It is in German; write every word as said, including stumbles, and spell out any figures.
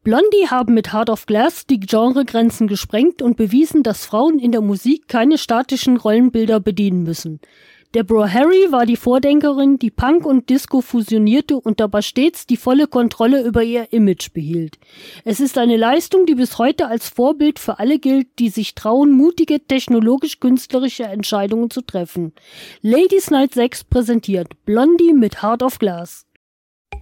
Blondie haben mit Heart of Glass die Genregrenzen gesprengt und bewiesen, dass Frauen in der Musik keine statischen Rollenbilder bedienen müssen. Deborah Harry war die Vordenkerin, die Punk und Disco fusionierte und dabei stets die volle Kontrolle über ihr Image behielt. Es ist eine Leistung, die bis heute als Vorbild für alle gilt, die sich trauen, mutige, technologisch-künstlerische Entscheidungen zu treffen. Ladies Night sechs präsentiert Blondie mit Heart of Glass.